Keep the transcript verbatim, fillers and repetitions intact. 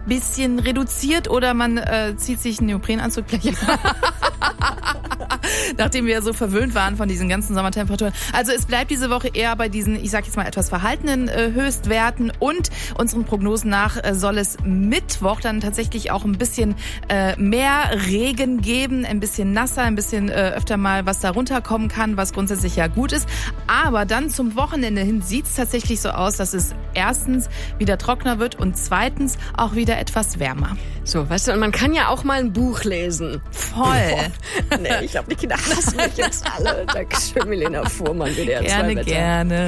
bisschen reduziert oder man äh, zieht sich einen Neoprenanzug gleich an. Nachdem wir ja so verwöhnt waren von diesen ganzen Sommertemperaturen. Also es bleibt diese Woche eher bei diesen, ich sag jetzt mal, etwas verhaltenen äh, Höchstwerten und unseren Prognosen nach äh, soll es Mittwoch dann tatsächlich auch ein bisschen äh, mehr Regen geben, ein bisschen nasser, ein bisschen äh, öfter mal was da runterkommen kann, was grundsätzlich ja gut ist. Aber dann zum Wochenende hin sieht es tatsächlich so aus, dass es erstens wieder trockener wird und zweitens auch wieder etwas wärmer. So, weißt du, und man kann ja auch mal ein Buch lesen. Voll. Boah. Nee, ich glaube, die Kinder hassen mich jetzt alle. Dankeschön, Milena Fuhrmann, W D R zwei Gerne, Wetter. gerne.